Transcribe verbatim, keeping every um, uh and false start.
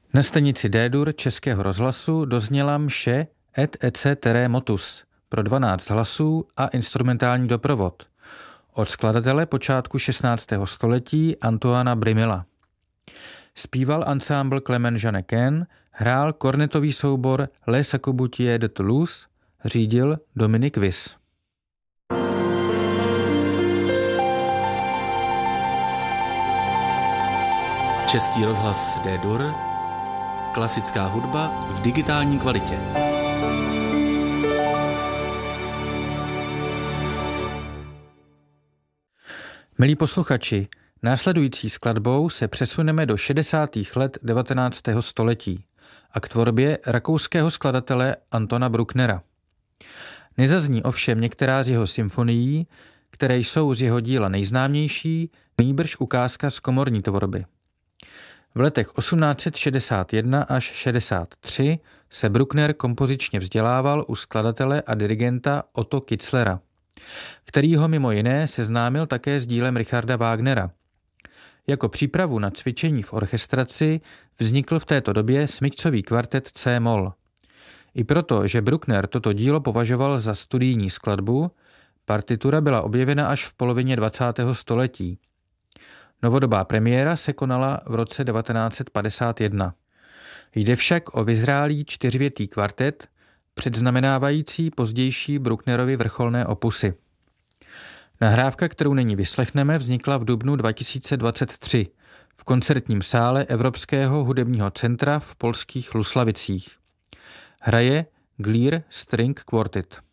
Na stanici D-dur Českého rozhlasu dozněla mše Et ecce terre motus pro dvanáct hlasů a instrumentální doprovod od skladatele počátku šestnáctého století Antoana Brimila. Zpíval ansámbl Clement Jeannequin, hrál kornetový soubor Les Sacoubutiers de Toulouse, řídil Dominik Vis. Český rozhlas D-dur, klasická hudba v digitální kvalitě. Milí posluchači, následující skladbou se přesuneme do šedesátých let devatenáctého století a k tvorbě rakouského skladatele Antona Brucknera. Nezazní ovšem některá z jeho symfonií, které jsou z jeho díla nejznámější, nýbrž ukázka z komorní tvorby. V letech osmnáct set šedesát jedna až šedesát tři se Bruckner kompozičně vzdělával u skladatele a dirigenta Otto Kitzlera, který ho mimo jiné seznámil také s dílem Richarda Wagnera. Jako přípravu na cvičení v orchestraci vznikl v této době smyčcový kvartet C-moll. I proto, že Bruckner toto dílo považoval za studijní skladbu, partitura byla objevena až v polovině dvacátého století. Novodobá premiéra se konala v roce devatenáct set padesát jedna. Jde však o vyzrálý čtyřvětý kvartet, předznamenávající pozdější Brucknerovy vrcholné opusy. Nahrávka, kterou nyní vyslechneme, vznikla v dubnu dva tisíce dvacet tři v koncertním sále Evropského hudebního centra v polských Luslavicích. Hraje Glear String Quartet.